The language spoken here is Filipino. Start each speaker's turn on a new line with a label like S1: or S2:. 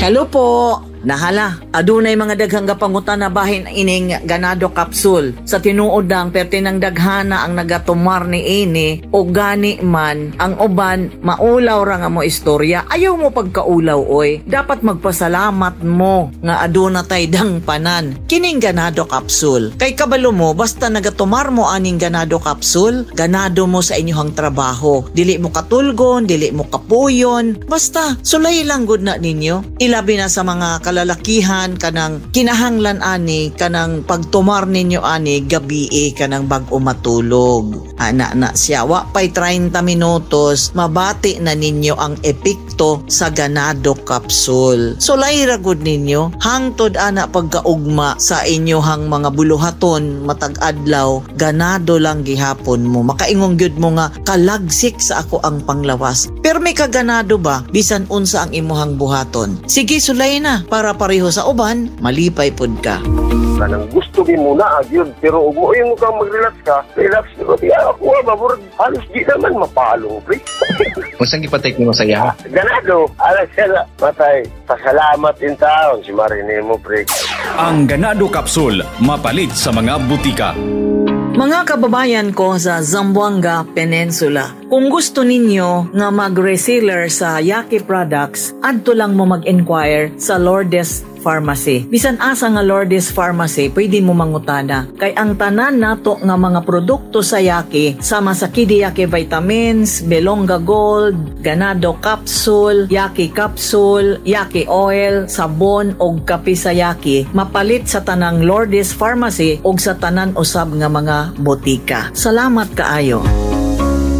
S1: Hello po. Nahala, adunay mga daghang gapangutan na bahin ining ganado kapsul. Sa tinuod ng pertinang daghana ang nagatumar ni ini o gani man ang uban maulaw ra nga mo istorya. Ayaw mo pagkaulaw oy. Dapat magpasalamat mo nga aduna tay dang panan. Kining ganado kapsul. Kay kabalo mo basta nagatumar mo aning ganado kapsul, ganado mo sa inyong trabaho. Dili mo katulgon, dili mo kapuyon. Basta sulay lang gud na ninyo. Ilabi na sa mga kalalakihan kanang kinahanglan ani kanang pagtumar ninyo ani gabi kanang bag-o matulog. Ana na siya wa pay 30 minutos mabati na ninyo ang epekto sa ganado kapsul. So layra gud ninyo hangtod ana pagkaugma sa inyohang mga buluhaton matag adlaw ganado lang gihapon mo. Makaingong gyud mo nga kalagsik sa ako ang panglawas. Pero may kaganado ba bisan unsa ang imuhang buhaton? Sige sulay na para pareho sa uban, malipay pod ka.
S2: Kanang gusto din muna yun, pero ug mo yung kang mag-relax ka, relax ko di ako mabur halos di naman mapalo, pre.
S3: Unsang gipatek nimo sa iya?
S2: Ganado, ala sila matay. Pasalamat in taon si Marine mo, pre.
S4: Ang ganado kapsul mapalit sa mga butika.
S1: Mga kababayan ko sa Zamboanga Peninsula, kung gusto ninyo nga mag-reseller sa Yaki products, adto lang mo mag-inquire sa Lourdes Pharmacy. Bisan asa nga Lourdes Pharmacy, pwede mo mangutana. Kay ang tanan nato nga mga produkto sa Yaki, sama sa Kidi Yaki Vitamins, Belonga Gold, Ganado Capsule, Yaki Capsule, Yaki Oil, sabon og kape sa Yaki, mapalit sa tanang Lourdes Pharmacy og sa tanan usab nga mga botika. Salamat kaayo.